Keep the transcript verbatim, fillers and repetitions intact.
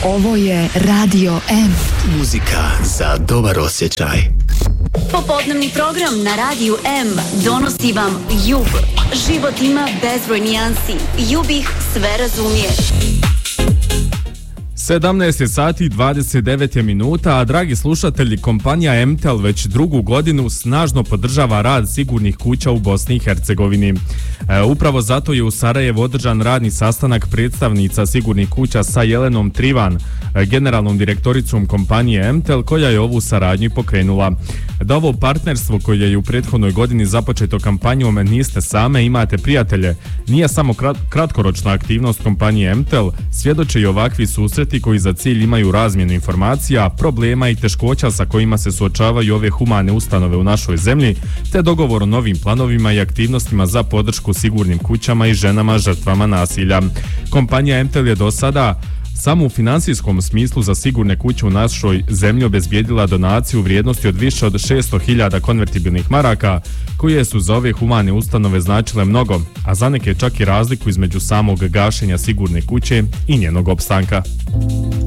Ovo je Radio M. Muzika za dobar osjećaj. Popodnevni program na Radiju M donosi vam Jug. Život ima bezbroj nijansi. Jug ih sve razumije. sedamnaest sati i dvadeset devet minuta, a dragi slušatelji, kompanija M T E L već drugu godinu snažno podržava rad sigurnih kuća u Bosni i Hercegovini. E, upravo zato je u Sarajevu održan radni sastanak predstavnica sigurnih kuća sa Jelenom Trivan, generalnom direktoricom kompanije M T E L, koja je ovu saradnju pokrenula. Da ovo partnerstvo koje je u prethodnoj godini započeto kampanjom Niste same, imate prijatelje, nije samo kratkoročna aktivnost kompanije M T E L, svjedoče i ovakvi susreti koji za cilj imaju razmjenu informacija, problema i teškoća sa kojima se suočavaju ove humane ustanove u našoj zemlji, te dogovor o novim planovima i aktivnostima za podršku sigurnim kućama i ženama žrtvama nasilja. Kompanija M T E L je do sada samo u finansijskom smislu za sigurne kuće u našoj zemlji obezbijedila donaciju u vrijednosti od više od šesto hiljada konvertibilnih maraka, koje su za ove humane ustanove značile mnogo, a za neke čak i razliku između samog gašenja sigurne kuće i njenog opstanka.